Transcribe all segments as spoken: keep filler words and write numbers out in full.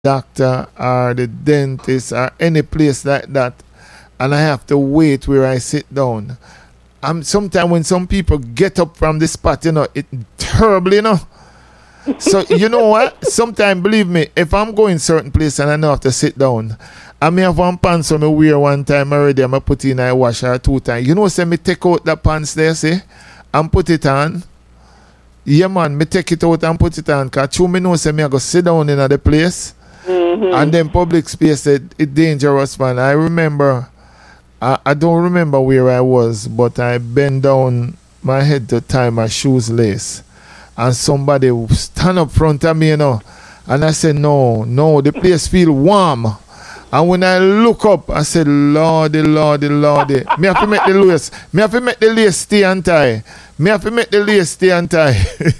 doctor or the dentist or any place like that, and I have to wait where I sit down. Um, sometimes when some people get up from the spot, you know, it terrible, you know. So you know what? Sometimes, believe me, if I'm going certain place and I know I have to sit down, I may have one pants on me wear one time already, I'm put in a wash or two times. You know, say me take out the pants there, say, and put it on. Yeah, man, me take it out and put it on. Because two me know, say, me I go sit down in the place. Mm-hmm. And then public space, it, it dangerous, man. I remember, I, I don't remember where I was, but I bent down my head to tie my shoes lace. And somebody stand up front of me, you know. And I said, no, no, the place feel warm. And when I look up, I said, Lordy, Lordy, Lordy. Me have to make the lace. Me have to make the lace stay and tie. Me have to make the lace stay and tie.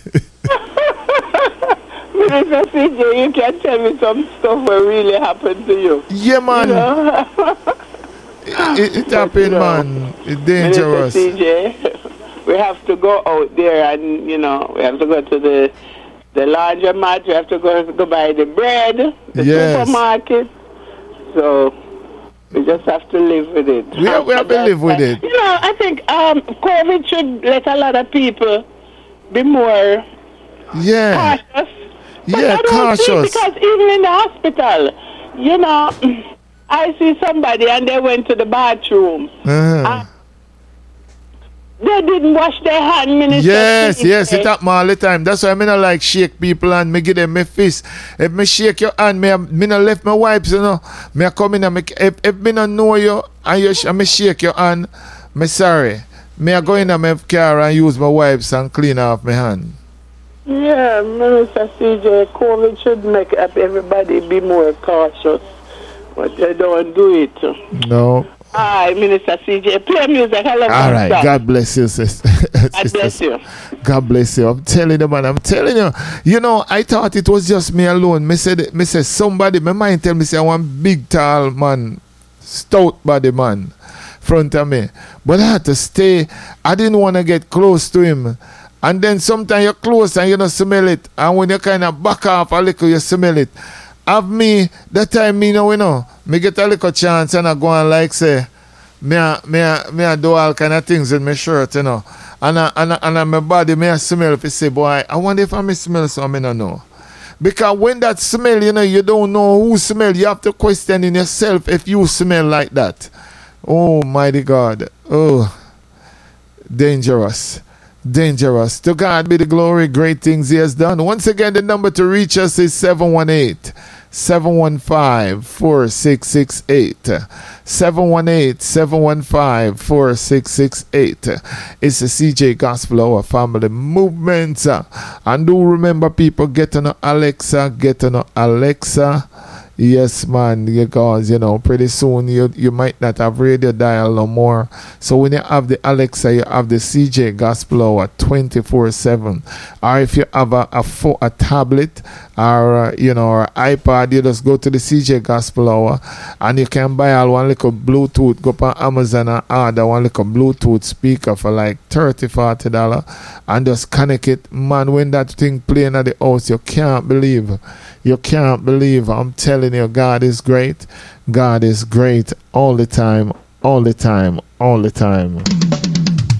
Mister C J, you can tell me some stuff that really happened to you. Yeah, man. You know? it it, it happened, you know, man. It's dangerous. Mister C J, we have to go out there and, you know, we have to go to the the laundromat. We have to go, go buy the bread, the yes. supermarket. So we just have to live with it. We have, we have to live with it. You know, I think um, COVID should let a lot of people be more yeah. cautious. But yeah, I don't cautious. Because even in the hospital, you know, I see somebody and they went to the bathroom. Uh-huh. They didn't wash their hands. Minister. Yes, yes, it happen all the time. That's why I not like shake people and me give them my fist. If me shake your hand, me, me not left my wipes, you know. Me come in and me, if, if me not know you and you sh- me shake your hand, me sorry. Me I go in and my car and use my wipes and clean off my hand. Yeah, Minister C J, COVID should make everybody be more cautious. But they don't do it. No. Hi, Minister C J. Play music. Hello, all right. Song. God bless you, sister. God bless you. God bless you. I'm telling you, man. I'm telling you. You know, I thought it was just me alone. Me said, me said somebody, my mind tell me, say, I want big, tall man, stout body man, front of me. But I had to stay. I didn't want to get close to him. And then sometimes you're close and you don't smell it. And when you kind of back off a little, you smell it. Have me, that time me know, you know, me get a little chance and I go and like say, me a, me a, me a do all kind of things with my shirt, you know. And I, and I, and I, my body, me a smell if you say, boy, I wonder if I may smell something, I don't know. Because when that smell, you know, you don't know who smell. You have to question in yourself if you smell like that. Oh, mighty God. Oh, dangerous. Dangerous. To God be the glory, great things he has done. Once again, the number to reach us is seven one eight, seven one five, four six six eight. seven one eight, seven one five, four six six eight. It's the C J Gospel Hour Family Movement. And do remember, people, get on Alexa, get on Alexa. Yes, man, because, you know, pretty soon you you might not have radio dial no more. So when you have the Alexa, you have the C J Gospel Hour twenty-four seven. Or if you have a a, fo- a tablet or, uh, you know, or iPad, you just go to the C J Gospel Hour and you can buy all one little Bluetooth, go on Amazon and order one little Bluetooth speaker for like thirty dollars, forty dollars and just connect it. Man, when that thing playing at the house, you can't believe. You can't believe. I'm telling you, God is great. God is great all the time, all the time, all the time.